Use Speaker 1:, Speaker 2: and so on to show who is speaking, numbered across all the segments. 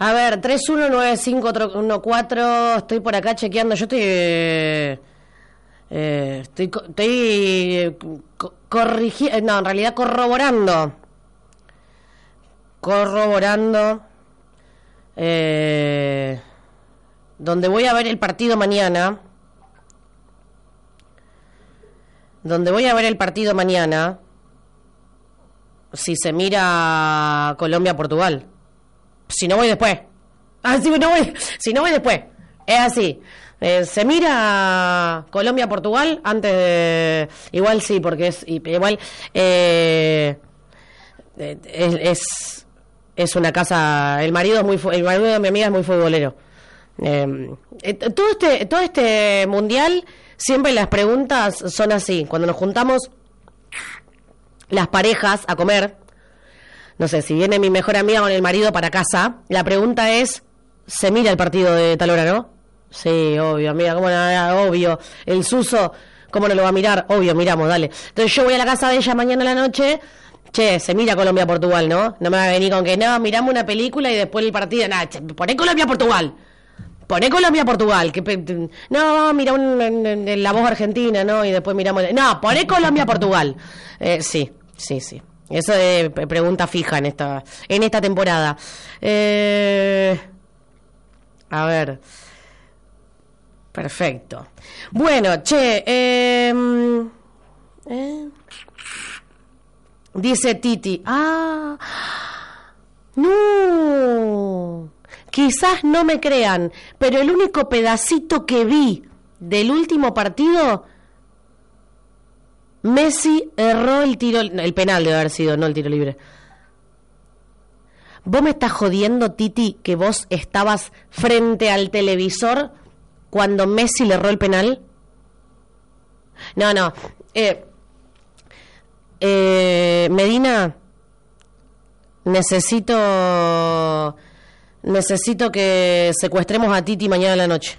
Speaker 1: A ver, 319514, estoy por acá chequeando, yo estoy corrigiendo, no, en realidad corroborando, donde voy a ver el partido mañana, si se mira Colombia-Portugal. Si no voy después. Si no voy después. Es así. Se mira Colombia-Portugal antes de... Igual sí, porque es... Igual... es una casa... El marido de mi amiga es muy futbolero. Todo este mundial, siempre las preguntas son así. Cuando nos juntamos las parejas a comer... No sé, si viene mi mejor amiga con el marido para casa, la pregunta es, ¿se mira el partido de tal hora, no? Sí, obvio, amiga, ¿cómo no? Obvio. El Suso, ¿cómo no lo va a mirar? Obvio, miramos, dale. Entonces yo voy a la casa de ella mañana a la noche, se mira Colombia-Portugal, ¿no? No me va a venir con que, no, miramos una película y después el partido, poné Colombia-Portugal. No, mira la voz argentina, ¿no? Y después miramos... No, poné Colombia-Portugal. Sí. Eso es pregunta fija en esta temporada. A ver. Perfecto. Bueno, dice Titi. No. Quizás no me crean, pero el único pedacito que vi del último partido... Messi erró el penal debe haber sido, no el tiro libre. ¿Vos me estás jodiendo, Titi, que vos estabas frente al televisor cuando Messi le erró el penal? No. Medina, necesito que secuestremos a Titi mañana a la noche.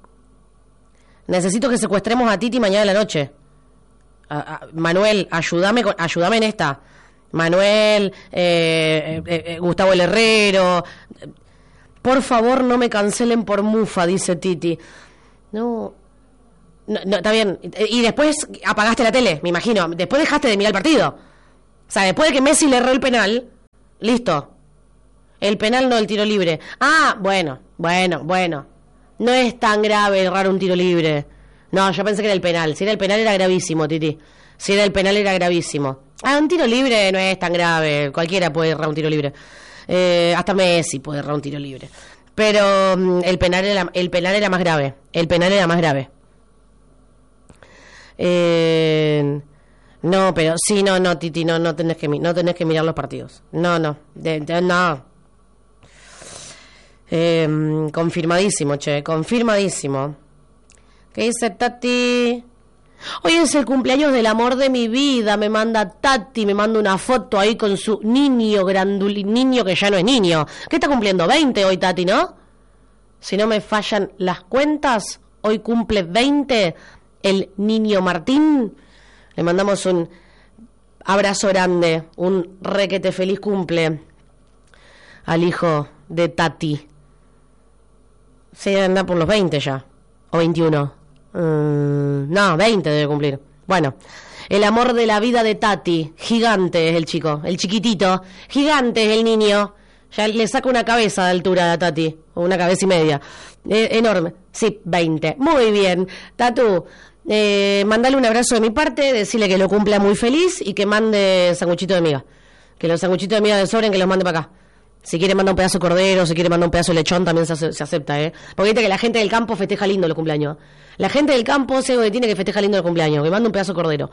Speaker 1: Manuel, ayúdame en esta. Manuel, Gustavo el Herrero. Por favor, no me cancelen por mufa, dice Titi. No, está bien. Y después apagaste la tele, me imagino. Después dejaste de mirar el partido. O sea, después de que Messi le erró el penal, listo. El penal no, el tiro libre. Bueno. No es tan grave errar un tiro libre. No, yo pensé que era el penal. Si era el penal era gravísimo, Titi. Un tiro libre no es tan grave. Cualquiera puede errar un tiro libre. Hasta Messi puede errar un tiro libre. Pero el penal era más grave. No, pero sí, no, Titi, no tenés que mirar los partidos. No. Confirmadísimo, confirmadísimo. ¿Qué dice Tati? Hoy es el cumpleaños del amor de mi vida, me manda Tati, me manda una foto ahí con su niño niño que ya no es niño. ¿Qué está cumpliendo? 20 hoy, Tati, ¿no? Si no me fallan las cuentas, hoy cumple 20 el niño Martín. Le mandamos un abrazo grande, un requete feliz cumple al hijo de Tati. Se anda por los 20 ya, o 21. No, 20 debe cumplir. Bueno, el amor de la vida de Tati. Gigante es el chico, el chiquitito. Gigante es el niño. Ya le saca una cabeza de altura a Tati, o una cabeza y media. Enorme. Sí, 20. Muy bien. Tatu, mandale un abrazo de mi parte, decirle que lo cumpla muy feliz y que mande sanguchito de miga. Que los sanguchitos de miga de sobren, que los mande para acá. Si quiere mandar un pedazo de cordero, si quiere mandar un pedazo de lechón, también se acepta, Porque viste que la gente del campo festeja lindo los cumpleaños. La gente del campo, sé que tiene que festejar lindo el cumpleaños, que manda un pedazo de cordero.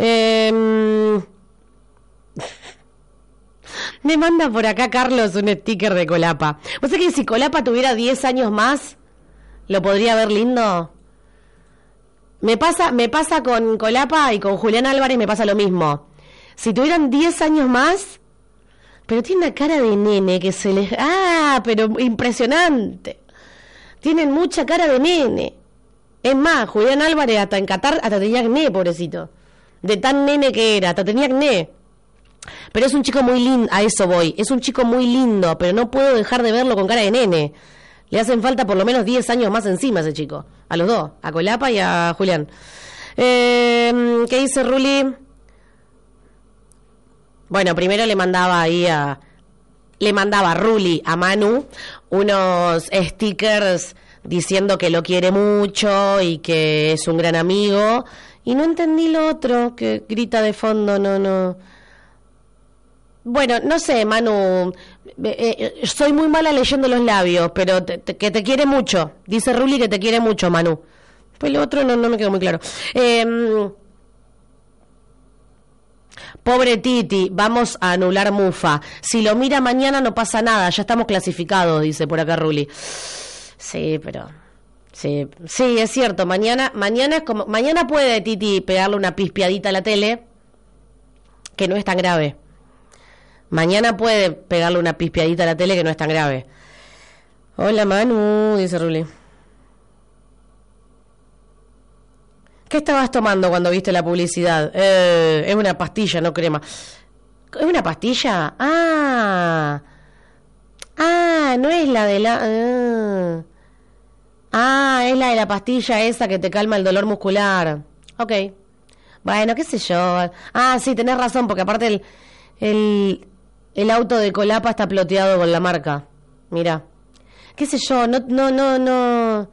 Speaker 1: Me manda por acá Carlos un sticker de Colapa. ¿Vos sabés que si Colapa tuviera 10 años más, lo podría ver lindo? Me pasa con Colapa y con Julián Álvarez me pasa lo mismo. Si tuvieran 10 años más... Pero tiene una cara de nene que se les... pero impresionante. Tienen mucha cara de nene. Es más, Julián Álvarez hasta en Qatar hasta tenía acné, pobrecito. De tan nene que era, hasta tenía acné. Pero es un chico muy lindo, a eso voy. Es un chico muy lindo, pero no puedo dejar de verlo con cara de nene. Le hacen falta por lo menos 10 años más encima a ese chico. A los dos, a Colapa y a Julián. ¿Qué dice Ruli? Bueno, primero le mandaba Ruli a Manu unos stickers diciendo que lo quiere mucho y que es un gran amigo. Y no entendí lo otro que grita de fondo, no. Bueno, no sé, Manu, soy muy mala leyendo los labios, pero que te quiere mucho. Dice Ruli que te quiere mucho, Manu. Pues lo otro no me quedó muy claro. Pobre Titi, vamos a anular Mufa. Si lo mira mañana no pasa nada, ya estamos clasificados, dice por acá Ruli. Sí, pero... Sí, es cierto, mañana es como... Mañana puede Titi pegarle una pispiadita a la tele, que no es tan grave. Mañana puede pegarle una pispiadita a la tele, que no es tan grave. Hola Manu, dice Ruli. ¿Qué estabas tomando cuando viste la publicidad? Es una pastilla, no crema. ¿Es una pastilla? No es la de la... es la de la pastilla esa que te calma el dolor muscular. Ok. Bueno, qué sé yo. Sí, tenés razón, porque aparte el auto de Colapa está ploteado con la marca. Mira. Qué sé yo, no...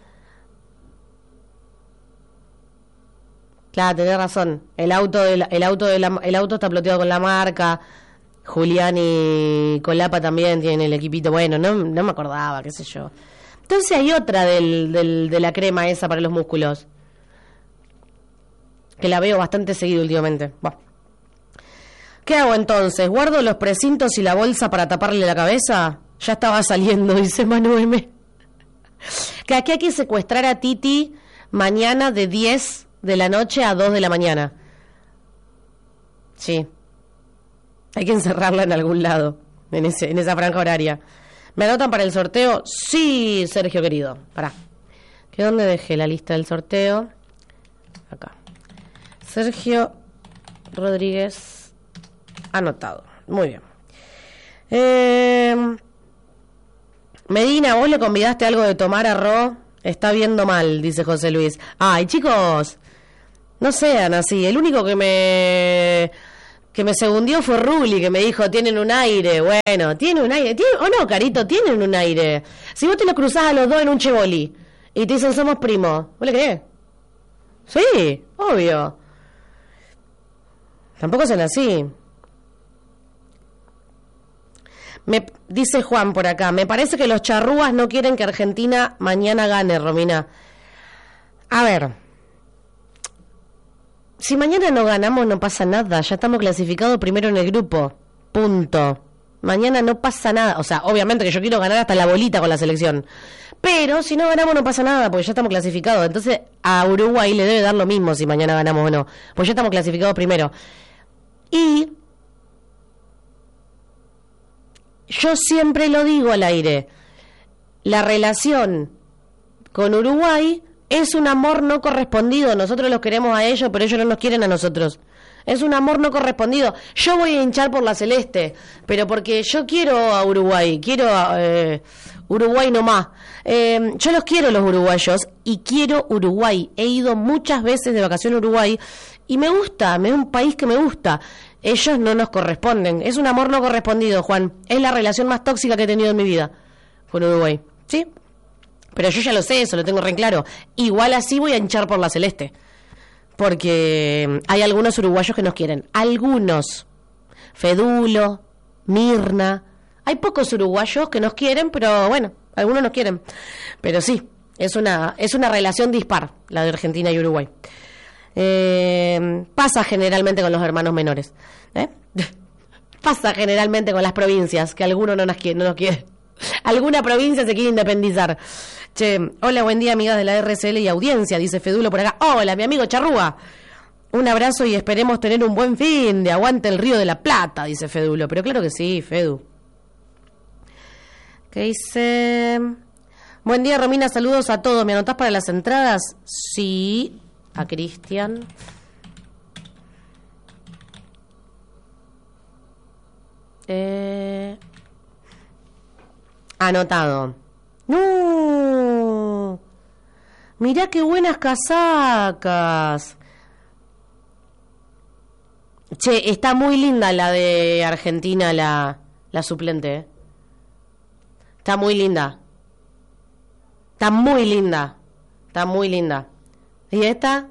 Speaker 1: Claro, tenés razón. El auto está ploteado con la marca. Julián y Colapa también tienen el equipito. Bueno, no me acordaba, qué sé yo. Entonces hay otra de la crema esa para los músculos, que la veo bastante seguido últimamente. Bah. ¿Qué hago entonces? ¿Guardo los precintos y la bolsa para taparle la cabeza? Ya estaba saliendo, dice Manu M. Que aquí hay que secuestrar a Titi mañana de 10 de la noche a 2 de la mañana. Sí. Hay que encerrarla en algún lado, en esa franja horaria. ¿Me anotan para el sorteo? Sí, Sergio querido. Pará. ¿Que dónde dejé la lista del sorteo? Acá. Sergio Rodríguez. Anotado. Muy bien. Medina, ¿vos le convidaste algo de tomar a Ro? Está viendo mal, dice José Luis. Ay, chicos, no sean así. El único que me segundió fue Ruli, que me dijo, tienen un aire. Bueno, tiene un aire. ¿O no, Carito? Tienen un aire. Si vos te lo cruzás a los dos en un chevoli y te dicen, somos primos, ¿vos le creés? Sí, obvio. Tampoco son así. Dice Juan por acá, me parece que los charrúas no quieren que Argentina mañana gane, Romina. A ver, si mañana no ganamos no pasa nada, ya estamos clasificados primero en el grupo, punto. Mañana no pasa nada, o sea, obviamente que yo quiero ganar hasta la bolita con la selección, pero si no ganamos no pasa nada, porque ya estamos clasificados. Entonces a Uruguay le debe dar lo mismo si mañana ganamos o no, pues ya estamos clasificados primero. Y yo siempre lo digo al aire, la relación con Uruguay es un amor no correspondido. Nosotros los queremos a ellos, pero ellos no nos quieren a nosotros. Es un amor no correspondido. Yo voy a hinchar por la celeste, pero porque yo quiero a Uruguay, quiero a Uruguay nomás. Yo los quiero, los uruguayos, y quiero Uruguay. He ido muchas veces de vacación a Uruguay y me gusta, es un país que me gusta. Ellos no nos corresponden. Es un amor no correspondido, Juan. Es la relación más tóxica que he tenido en mi vida con Uruguay. ¿Sí? Pero yo ya lo sé, eso lo tengo re en claro. Igual así voy a hinchar por la celeste. Porque hay algunos uruguayos que nos quieren. Algunos. Fedulo, Mirna. Hay pocos uruguayos que nos quieren, pero bueno, algunos nos quieren. Pero sí, es una relación dispar, la de Argentina y Uruguay. Pasa generalmente con los hermanos menores. Pasa generalmente con las provincias, que alguno no nos quiere. Alguna provincia se quiere independizar. Che, hola, buen día, amigas de la RCL y audiencia, dice Fedulo por acá. Hola, mi amigo Charrúa. Un abrazo y esperemos tener un buen fin de aguante el Río de la Plata, dice Fedulo. Pero claro que sí, Fedu. ¿Qué dice? Buen día, Romina, saludos a todos. ¿Me anotás para las entradas? Sí. A Cristian. Anotado. ¡No! Mirá qué buenas casacas. Che, está muy linda la de Argentina, la suplente, ¿eh? Está muy linda. Está muy linda. Está muy linda. ¿Y esta?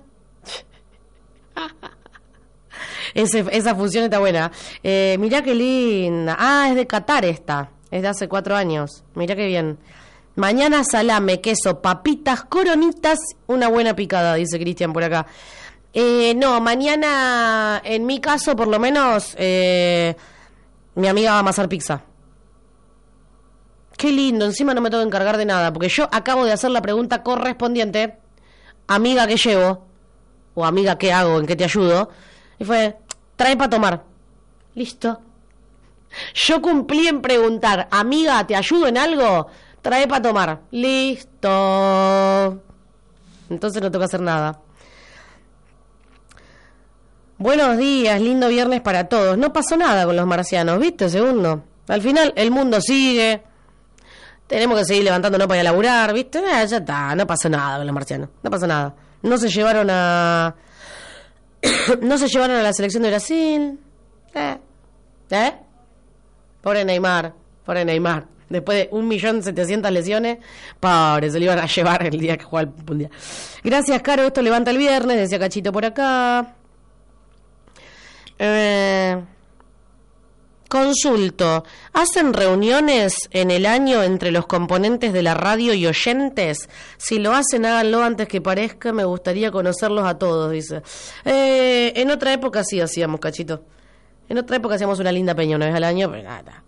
Speaker 1: Esa fusión está buena. Mirá qué linda. Ah, es de Qatar esta. Es de hace 4 años. Mirá qué bien. Mañana salame, queso, papitas, coronitas, una buena picada, dice Cristian por acá. No, mañana, en mi caso, por lo menos, mi amiga va a amasar pizza. Qué lindo, encima no me tengo que encargar de nada, porque yo acabo de hacer la pregunta correspondiente. Amiga, ¿qué llevo? O amiga, ¿qué hago? ¿En qué te ayudo? Y fue, trae para tomar. Listo. Yo cumplí en preguntar, amiga, ¿te ayudo en algo? Trae para tomar. Listo. Entonces no tengo que hacer nada. Buenos días, lindo viernes para todos. No pasó nada con los marcianos, ¿viste? Segundo. Al final el mundo sigue. Tenemos que seguir levantándonos para ir a laburar, ¿viste? Ya está, no pasó nada con los marcianos. No pasó nada. No se llevaron a... no se llevaron a la selección de Brasil. Pobre Neymar. Después de 1.700.000 lesiones, pobre, se lo iban a llevar el día que juega el Mundial. Gracias, Caro, esto levanta el viernes, decía Cachito por acá. Consulto, ¿hacen reuniones en el año entre los componentes de la radio y oyentes? Si lo hacen, háganlo antes que parezca, me gustaría conocerlos a todos, dice. En otra época sí hacíamos, Cachito. En otra época hacíamos una linda peña una vez al año, pero nada.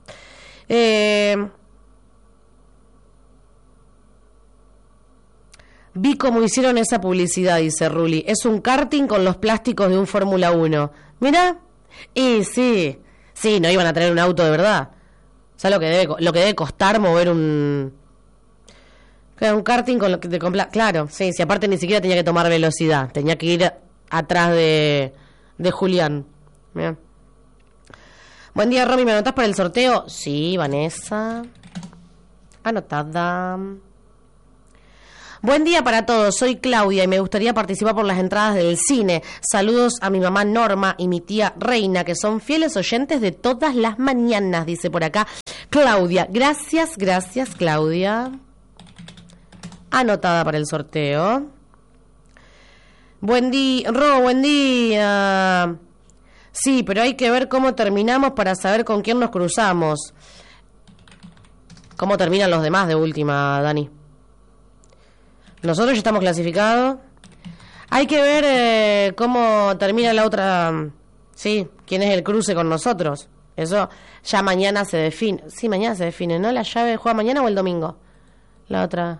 Speaker 1: Vi cómo hicieron esa publicidad, dice Ruli. Es un karting con los plásticos de un Fórmula 1. Mirá. Y sí, no iban a tener un auto de verdad. ¿Sabes lo que debe costar mover un karting con claro, sí, si aparte ni siquiera tenía que tomar velocidad, tenía que ir atrás de Julián. Mirá. Buen día, Romy, ¿me anotás para el sorteo? Sí, Vanessa. Anotada. Buen día para todos, soy Claudia y me gustaría participar por las entradas del cine. Saludos a mi mamá Norma y mi tía Reina, que son fieles oyentes de todas las mañanas, dice por acá Claudia. Gracias, Claudia. Anotada para el sorteo. Buen día, buen día. Sí, pero hay que ver cómo terminamos para saber con quién nos cruzamos. ¿Cómo terminan los demás de última, Dani? Nosotros ya estamos clasificados. Hay que ver cómo termina la otra. Sí, quién es el cruce con nosotros. Eso ya mañana se define. Sí, mañana se define, ¿no? La llave juega mañana o el domingo. La otra.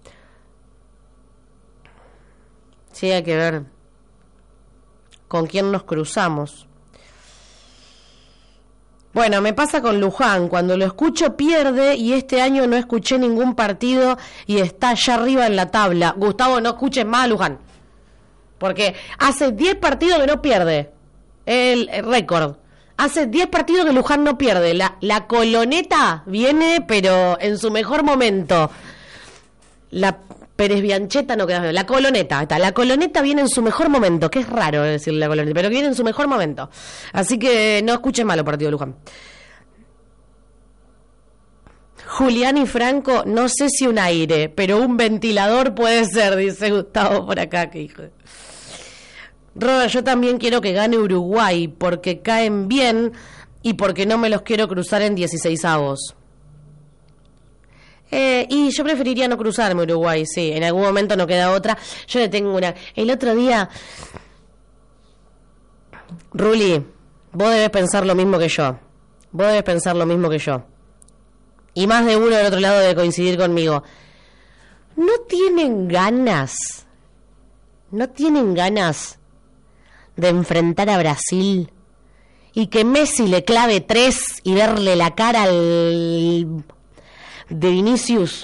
Speaker 1: Sí, hay que ver con quién nos cruzamos. Bueno, me pasa con Luján, cuando lo escucho pierde y este año no escuché ningún partido y está allá arriba en la tabla. Gustavo, no escuches más a Luján, porque hace 10 partidos que no pierde el récord. Hace 10 partidos que Luján no pierde. La coloneta viene, pero en su mejor momento. La Pérez Biancheta no queda. La coloneta viene en su mejor momento, que es raro decirle la coloneta, pero viene en su mejor momento. Así que no escuchen mal el partido de Luján. Julián y Franco, no sé si un aire, pero un ventilador puede ser, dice Gustavo por acá, que hijo. Robert, yo también quiero que gane Uruguay, porque caen bien y porque no me los quiero cruzar en 16avos. Y yo preferiría no cruzarme Uruguay, sí, en algún momento no queda otra. Yo le tengo una. El otro día, Ruli, vos debes pensar lo mismo que yo. Y más de uno del otro lado debe coincidir conmigo. ¿No tienen ganas de enfrentar a Brasil y que Messi le clave 3 y verle la cara al de Vinicius?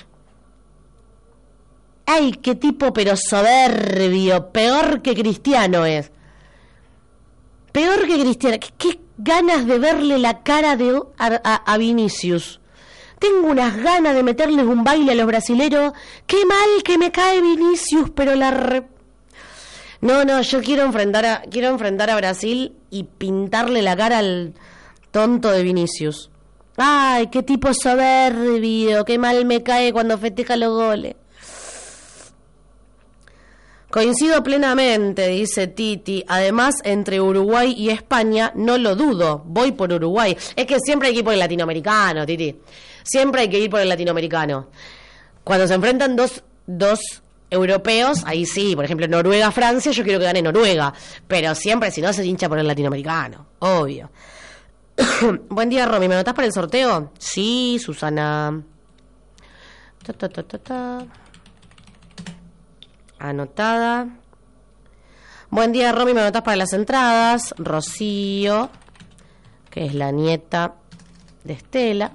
Speaker 1: ¡Ay, qué tipo pero soberbio! Peor que Cristiano es. Peor que Cristiano. ganas de verle la cara a Vinicius. Tengo unas ganas de meterles un baile a los brasileros. Qué mal que me cae Vinicius, pero No, yo quiero enfrentar a Brasil y pintarle la cara al tonto de Vinicius. Ay, qué tipo soberbio, qué mal me cae cuando festeja los goles. Coincido plenamente, dice Titi. Además, entre Uruguay y España, no lo dudo, voy por Uruguay. Es que siempre hay que ir por el latinoamericano, Titi. Siempre hay que ir por el latinoamericano. Cuando se enfrentan dos europeos, ahí sí, por ejemplo, Noruega-Francia, yo quiero que gane Noruega. Pero siempre, si no, se hincha por el latinoamericano, obvio. Buen día, Romy, ¿me anotás para el sorteo? Sí, Susana. Anotada. Buen día, Romy, ¿me anotás para las entradas? Rocío, que es la nieta de Estela.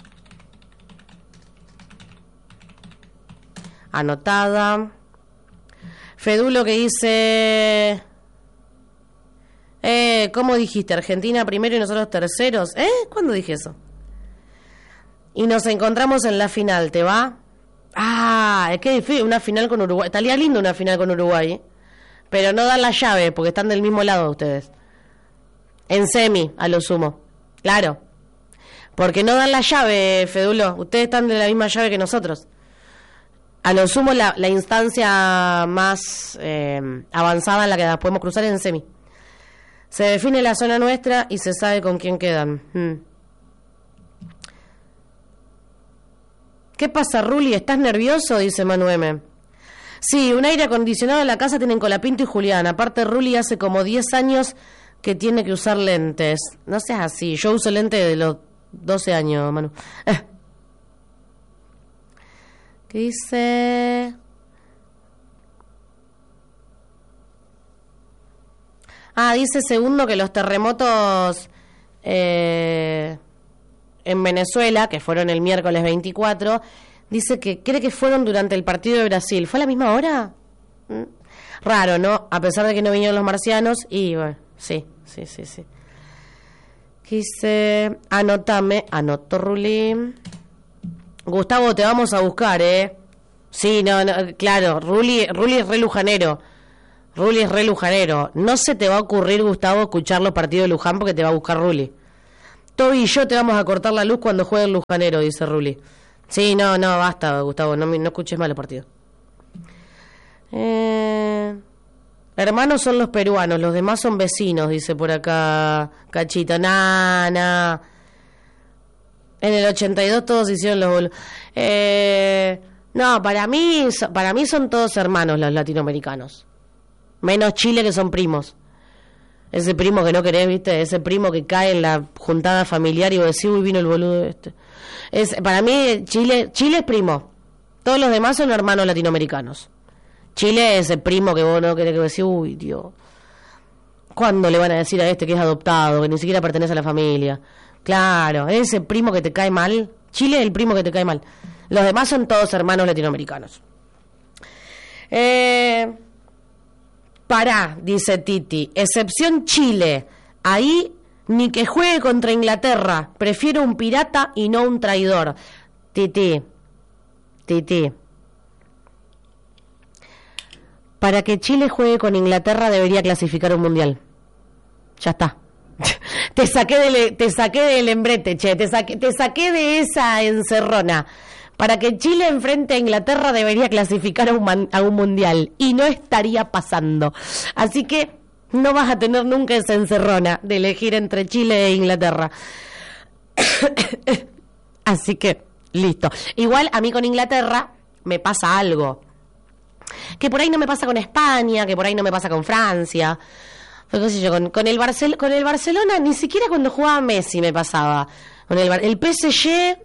Speaker 1: Anotada. Fedulo que dice... ¿cómo dijiste? Argentina primero y nosotros terceros. ¿Cuándo dije eso? Y nos encontramos en la final, ¿te va? Es que difícil, una final con Uruguay. Estaría lindo una final con Uruguay, pero no dan la llave porque están del mismo lado ustedes. En semi, a lo sumo. Claro. Porque no dan la llave, Fedulo. Ustedes están de la misma llave que nosotros. A lo sumo la instancia más avanzada en la que podemos cruzar es en semi. Se define la zona nuestra y se sabe con quién quedan. ¿Qué pasa, Ruli? ¿Estás nervioso? Dice Manu M. Sí, un aire acondicionado en la casa tienen Colapinto y Julián. Aparte, Ruli hace como 10 años que tiene que usar lentes. No seas así. Yo uso lentes de los 12 años, Manu. ¿Qué dice? Dice Segundo que los terremotos en Venezuela, que fueron el miércoles 24, dice que cree que fueron durante el partido de Brasil. ¿Fue a la misma hora? Raro, ¿no? A pesar de que no vinieron los marcianos. Y bueno, sí. Dice, anoto, Ruli. Gustavo, te vamos a buscar, ¿eh? Sí, no, claro, Ruli es re lujanero. Ruli es re lujanero. No se te va a ocurrir, Gustavo, escuchar los partidos de Luján porque te va a buscar Ruli. Toby y yo te vamos a cortar la luz cuando juegue el lujanero, dice Ruli. Sí, no, basta, Gustavo, no escuches más los partidos. Hermanos son los peruanos, los demás son vecinos, dice por acá Cachito. Nana. En el 82 todos hicieron los boludos. No, para mí son todos hermanos los latinoamericanos. Menos Chile, que son primos. Ese primo que no querés, ¿viste? Ese primo que cae en la juntada familiar y vos decís, uy, vino el boludo este. Para mí, Chile es primo. Todos los demás son hermanos latinoamericanos. Chile es el primo que vos no querés, que vos decís, uy, Dios. ¿Cuándo le van a decir a este que es adoptado, que ni siquiera pertenece a la familia? Claro, ese primo que te cae mal. Chile es el primo que te cae mal. Los demás son todos hermanos latinoamericanos. Pará, dice Titi. Excepción Chile. Ahí ni que juegue contra Inglaterra. Prefiero un pirata y no un traidor. Titi. Para que Chile juegue con Inglaterra debería clasificar un mundial. Ya está. Te saqué del embrete, che. Te saqué de esa encerrona. Para que Chile enfrente a Inglaterra debería clasificar a un mundial. Y no estaría pasando. Así que no vas a tener nunca esa encerrona de elegir entre Chile e Inglaterra. Así que, listo. Igual a mí con Inglaterra me pasa algo. Que por ahí no me pasa con España, que por ahí no me pasa con Francia. Qué sé yo, con el Barcelona, ni siquiera cuando jugaba Messi me pasaba. Con el PSG...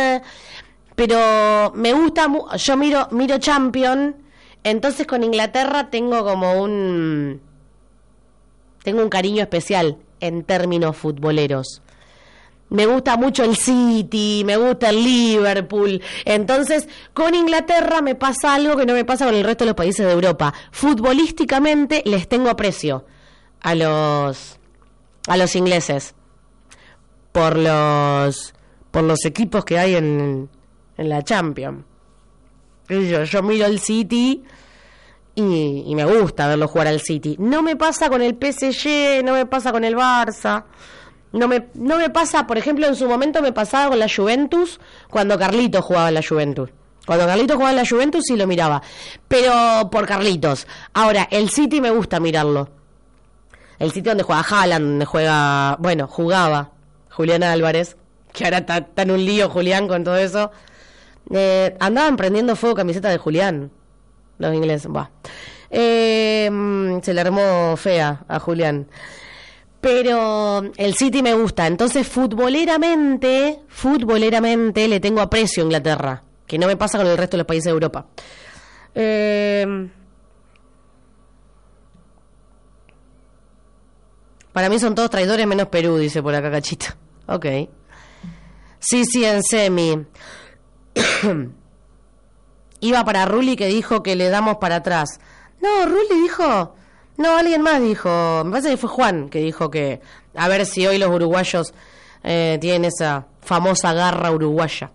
Speaker 1: pero me gusta, yo miro Champions, entonces con Inglaterra tengo un cariño especial en términos futboleros. Me gusta mucho el City, me gusta el Liverpool, entonces con Inglaterra me pasa algo que no me pasa con el resto de los países de Europa. Futbolísticamente les tengo aprecio a los ingleses. por los equipos que hay en la Champions. Yo miro el City y me gusta verlo jugar al City. No me pasa con el PSG, no me pasa con el Barça. No me pasa, por ejemplo, en su momento me pasaba con la Juventus cuando Carlitos jugaba en la Juventus. Cuando Carlitos jugaba en la Juventus sí lo miraba, pero por Carlitos. Ahora, el City me gusta mirarlo. El City donde juega Haaland, donde jugaba Julián Álvarez, que ahora está en un lío Julián con todo eso. Andaban prendiendo fuego camiseta de Julián, los ingleses. Se le armó fea a Julián. Pero el City me gusta. Entonces, futboleramente le tengo aprecio a Inglaterra, que no me pasa con el resto de los países de Europa. Para mí son todos traidores menos Perú, dice por acá Cachito. Ok. Sí, en semi. Iba para Rulli, que dijo que le damos para atrás. No, Rulli dijo... No, alguien más dijo... Me parece que fue Juan que dijo que... A ver si hoy los uruguayos tienen esa famosa garra uruguaya.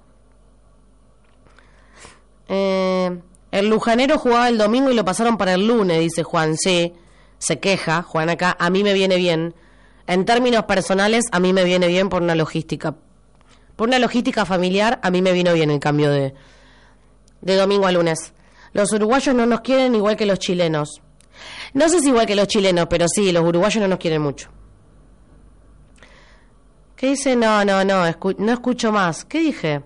Speaker 1: El lujanero jugaba el domingo y lo pasaron para el lunes, dice Juan. Sí, se queja Juan acá. A mí me viene bien. En términos personales, a mí me viene bien por una logística. Por una logística familiar, a mí me vino bien el cambio de domingo a lunes. Los uruguayos no nos quieren igual que los chilenos. No sé si igual que los chilenos, pero sí, los uruguayos no nos quieren mucho. ¿Qué dice? No escucho más. ¿Qué dije?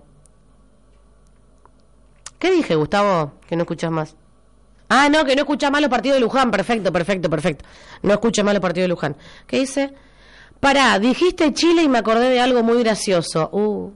Speaker 1: ¿Qué dije, Gustavo? Que no escuchas más. Ah, no, que no escuchas más los partidos de Luján. Perfecto. No escuchas más los partidos de Luján. ¿Qué dice? Pará, dijiste Chile y me acordé de algo muy gracioso.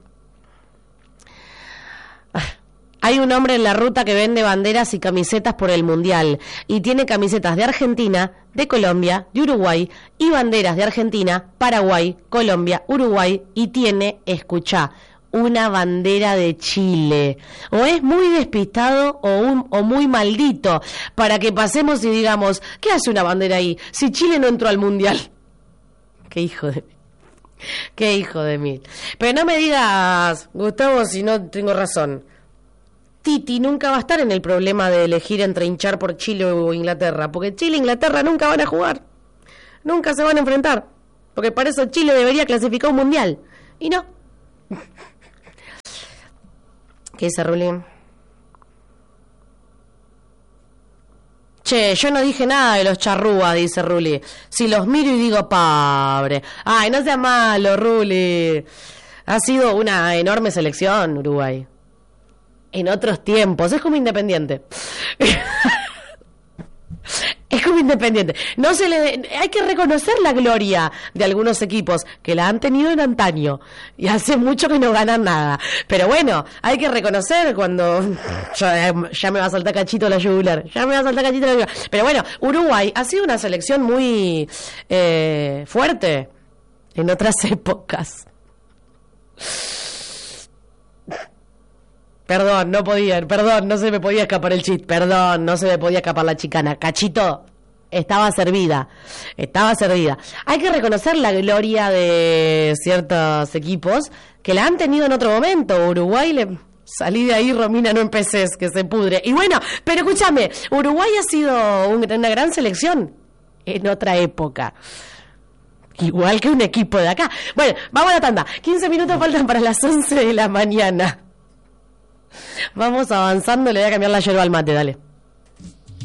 Speaker 1: Hay un hombre en la ruta que vende banderas y camisetas por el Mundial. Y tiene camisetas de Argentina, de Colombia, de Uruguay y banderas de Argentina, Paraguay, Colombia, Uruguay. Y tiene, escuchá, una bandera de Chile. O es muy despistado o muy maldito para que pasemos y digamos, ¿qué hace una bandera ahí si Chile no entró al Mundial? Qué hijo de mí. Pero no me digas, Gustavo, si no tengo razón. Titi nunca va a estar en el problema de elegir entre hinchar por Chile o Inglaterra, porque Chile e Inglaterra nunca van a jugar, nunca se van a enfrentar, porque para eso Chile debería clasificar un mundial, y no. ¿Qué dice Ruli? Che, yo no dije nada de los charrúas, dice Ruli. Si los miro y digo, pobre. Ay, no sea malo, Ruli. Ha sido una enorme selección, Uruguay. En otros tiempos, es como Independiente. Es como Independiente. No se le hay que reconocer la gloria de algunos equipos que la han tenido en antaño y hace mucho que no ganan nada. Pero bueno, hay que reconocer cuando ya me va a saltar cachito la yugular. Pero bueno, Uruguay ha sido una selección muy fuerte en otras épocas. Perdón, no se me podía escapar el chiste. Perdón, no se me podía escapar la chicana. Cachito, estaba servida. Hay que reconocer la gloria de ciertos equipos que la han tenido en otro momento. Uruguay, salí de ahí, Romina, no empeces, que se pudre. Y bueno, pero escúchame, Uruguay ha sido una gran selección en otra época. Igual que un equipo de acá. Bueno, vamos a la tanda. 15 minutos faltan para las 11 de la mañana. Vamos avanzando, le voy a cambiar la yerba al mate, dale.